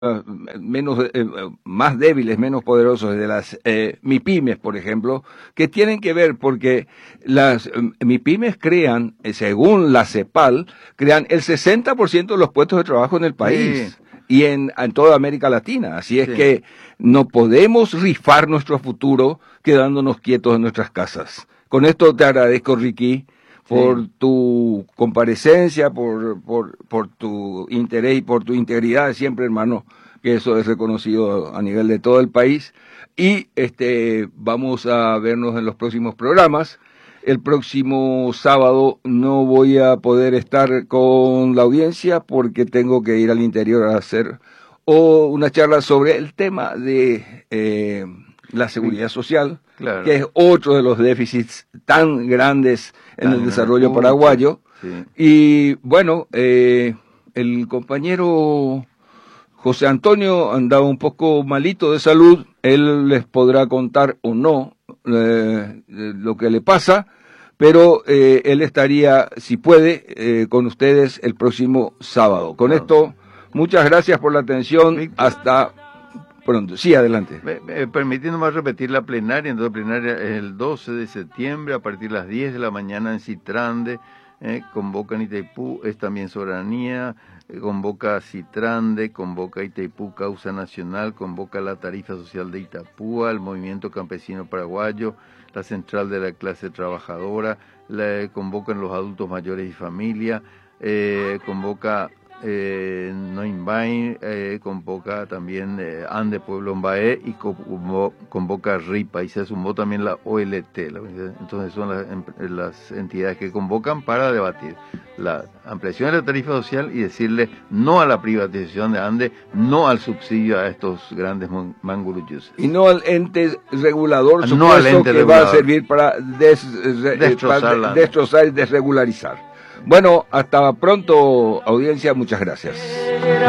menos más débiles, menos poderosos, de las MIPYMES, por ejemplo, que tienen que ver porque las MIPYMES crean, según la CEPAL, crean el 60% de los puestos de trabajo en el país. Sí. Y en toda América Latina. Así es que no podemos rifar nuestro futuro quedándonos quietos en nuestras casas. Con esto te agradezco, Ricky, por tu comparecencia, por tu interés y por tu integridad siempre, hermano, que eso es reconocido a nivel de todo el país. Y vamos a vernos en los próximos programas. El próximo sábado no voy a poder estar con la audiencia porque tengo que ir al interior a hacer una charla sobre el tema de la seguridad social, claro, que es otro de los déficits tan grandes en el desarrollo paraguayo. Sí. Y bueno, el compañero José Antonio andaba un poco malito de salud, él les podrá contar o no lo que le pasa, pero él estaría, si puede, con ustedes el próximo sábado. Con esto, muchas gracias por la atención, Víctor. Hasta pronto. Sí, adelante. Permitiéndome repetir la plenaria, entonces plenaria es el 12 de septiembre a partir de las 10 de la mañana en Citrande, convoca en Itaipú, es también soberanía, convoca a Citrande, convoca a Itaipú Causa Nacional, convoca la tarifa social de Itapúa, el movimiento campesino paraguayo, la central de la clase trabajadora, convocan los adultos mayores y familia, convoca Noinbain, convoca también Ande Pueblo Mbaé y convoca RIPA, y se sumó también la OLT. Entonces son las entidades que convocan para debatir la ampliación de la tarifa social y decirle no a la privatización de Ande, no al subsidio a estos grandes manguruyos. Y no al ente regulador supuesto, no al ente que regulador, va a servir para destrozar y desregularizar. Bueno, hasta pronto, audiencia, muchas gracias.